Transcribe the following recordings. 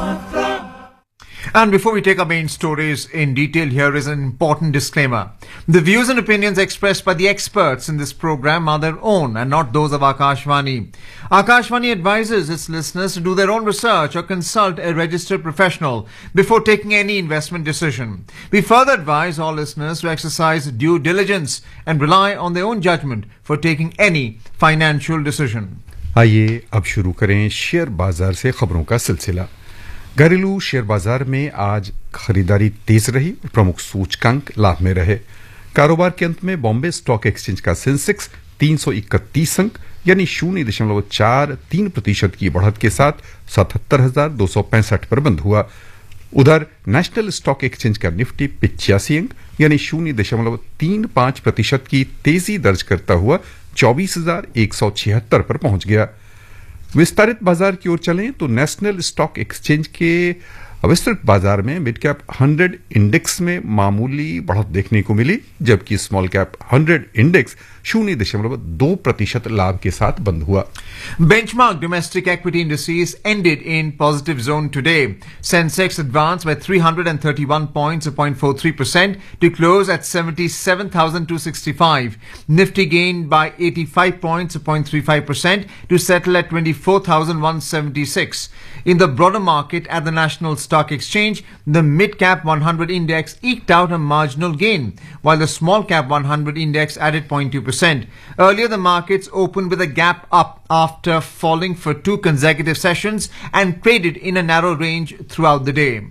And before we take our main stories in detail, here is an important disclaimer. The views and opinions expressed by the experts in this program are their own and not those of Akashvani. Akashvani advises its listeners to do their own research or consult a registered professional before taking any investment decision. We further advise all listeners to exercise due diligence and rely on their own judgment for taking any financial decision. आइए अब शुरू करें share बाजार से खबरों का सिलसिला। घरेलू शेयर बाजार में आज खरीदारी तेज रही, प्रमुख सूचकांक लाभ में रहे। कारोबार के अंत में बॉम्बे स्टॉक एक्सचेंज का सेंसेक्स 331 अंक यानी 0.43% की बढ़त के साथ 77,265 पर बंद हुआ। उधर नेशनल स्टॉक एक्सचेंज का निफ्टी 85 अंक यानी 0.35% की तेजी दर्ज करता हुआ 24,176 पर पहुंच गया। विस्तारित बाजार की ओर चलें तो नेशनल स्टॉक एक्सचेंज के विस्तृत बाजार में मिड कैप 100 इंडेक्स में मामूली बढ़त देखने को मिली, जबकि स्मॉल कैप 100 इंडेक्स 0.2% लाभ के साथ बंद हुआ। Benchmark domestic equity indices ended in positive zone today. Sensex advanced by 331 points, 0.43% to close at 77,265. Nifty gained by 85 points, 0.35% to settle at 24,176. In the broader market at the National Stock Exchange, the mid-cap 100 index eked out a marginal gain, while the small-cap 100 index added 0.2%. Earlier, the markets opened with a gap up after falling for 2 consecutive sessions and traded in a narrow range throughout the day.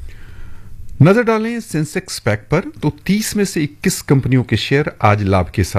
नजर डालें Sensex pack पर तो 30 में से 21 कंपनियों के share आज लाभ के साथ